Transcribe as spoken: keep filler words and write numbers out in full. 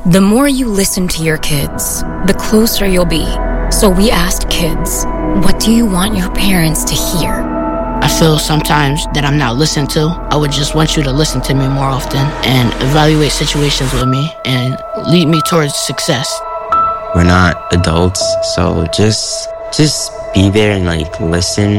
The more you listen to your kids, the closer you'll be. So we asked kids, what do you want your parents to hear? I feel sometimes that I'm not listened to. I would just want you to listen to me more often and evaluate situations with me and lead me towards success. We're not adults, so just just be there and like listen.